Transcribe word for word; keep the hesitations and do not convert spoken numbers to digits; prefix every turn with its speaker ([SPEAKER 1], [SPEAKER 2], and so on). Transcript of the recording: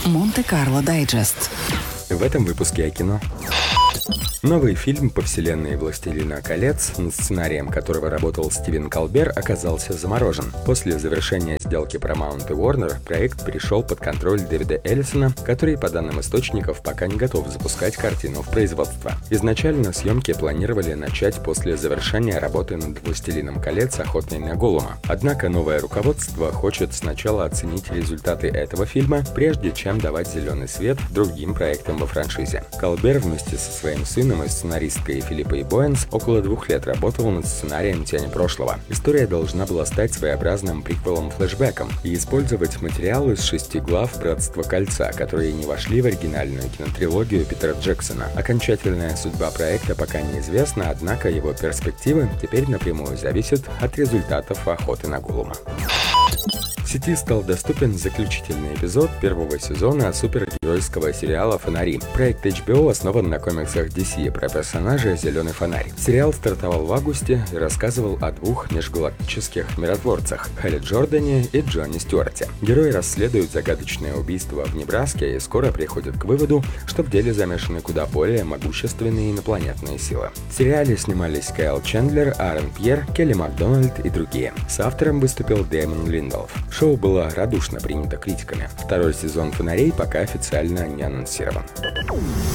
[SPEAKER 1] Монте-Карло Дайджест.
[SPEAKER 2] В этом выпуске о кино. Новый фильм по вселенной «Властелина колец», над сценарием которого работал Стивен Колбер, оказался заморожен. После завершения сделки Paramount и Warner проект перешел под контроль Дэвида Эллисона, который, по данным источников, пока не готов запускать картину в производство. Изначально съемки планировали начать после завершения работы над «Властелином колец. Охотой на Голлума». Однако новое руководство хочет сначала оценить результаты этого фильма, прежде чем давать зеленый свет другим проектам во франшизе. Колбер вместе со своим сыном и сценаристкой Филиппой Боэнс около двух лет работал над сценарием «Тени прошлого». История должна была стать своеобразным приквелом-флешбеком и использовать материалы из шести глав «Братства кольца», которые не вошли в оригинальную кинотрилогию Питера Джексона. Окончательная судьба проекта пока неизвестна, однако его перспективы теперь напрямую зависят от результатов охоты на Голлума. В сети стал доступен заключительный эпизод первого сезона супергеройского сериала «Фонари». Проект эйч би о основан на комиксах ди си про персонажа «Зеленый фонарь». Сериал стартовал в августе и рассказывал о двух межгалактических миротворцах – Хале Джордане и Джонни Стюарте. Герои расследуют загадочное убийство в Небраске и скоро приходят к выводу, что в деле замешаны куда более могущественные инопланетные силы. В сериале снимались Кайл Чендлер, Аарон Пьер, Келли Макдональд и другие. С автором выступил Дэймон Линдолф. Шоу было радушно принято критиками. Второй сезон «Фонарей» пока официально не анонсирован.